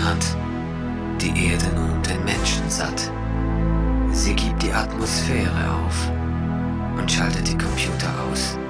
hat die Erde nun den Menschen satt. Sie gibt die Atmosphäre auf und schaltet die Computer aus.